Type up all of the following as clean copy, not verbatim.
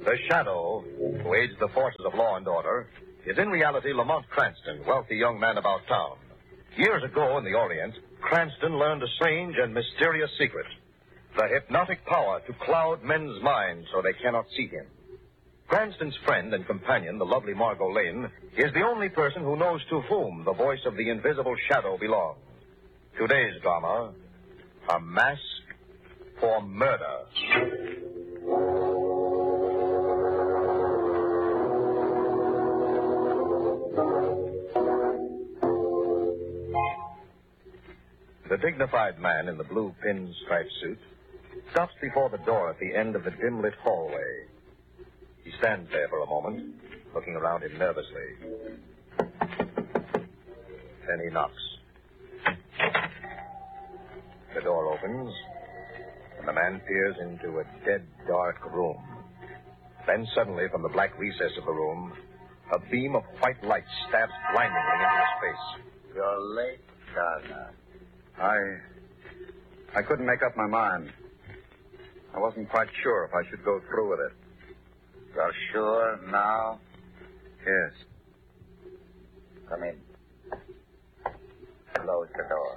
The Shadow, who aids the forces of law and order, is in reality Lamont Cranston, wealthy young man about town. Years ago in the Orient, Cranston learned a strange and mysterious secret. The hypnotic power to cloud men's minds so they cannot see him. Cranston's friend and companion, the lovely Margot Lane, is the only person who knows to whom the voice of the invisible Shadow belongs. Today's drama, A Mask for Murder. The dignified man in the blue pinstripe suit stops before the door at the end of the dim-lit hallway. He stands there for a moment, looking around him nervously. Then he knocks. The door opens, and the man peers into a dead, dark room. Then suddenly, from the black recess of the room, a beam of white light stabs blindingly into his face. You're late, Gardner. I couldn't make up my mind. I wasn't quite sure if I should go through with it. You're sure now? Yes. Come in. Close the door.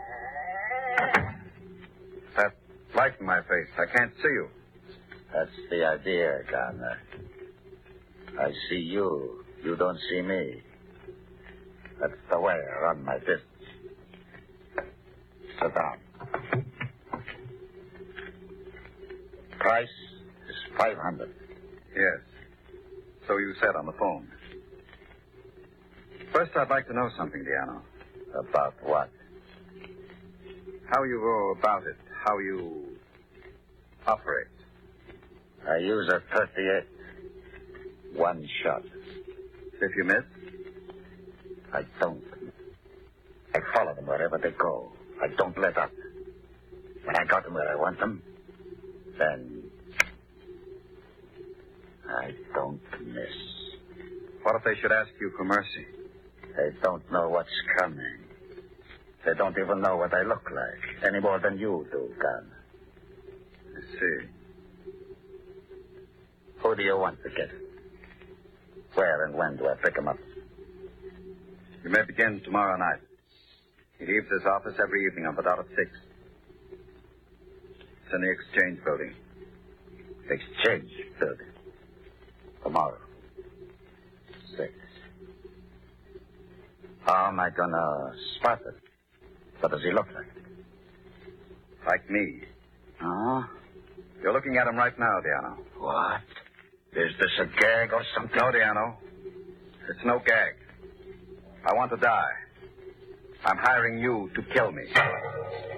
That light in my face, I can't see you. That's the idea, Gardner. I see you. You don't see me. That's the way I run my business. Sit down. Price is $500. Yes. So you said on the phone. First, I'd like to know something, Diano. About what? How you go about it. How you operate. I use a .38. One shot. If you miss? I don't. I follow them wherever they go. I don't let up. When I got them where I want them, then I don't miss. What if they should ask you for mercy? They don't know what's coming. They don't even know what I look like, any more than you do, Gun. I see. Who do you want to get? Where and when do I pick him up? You may begin tomorrow night. He leaves his office every evening of about 6. It's in the Exchange Building. Exchange Building. Tomorrow. 6. How am I gonna spot it? What does he look like? Like me. Huh? You're looking at him right now, Diano. What? Is this a gag or something? No, Diano. It's no gag. I want to die. I'm hiring you to kill me.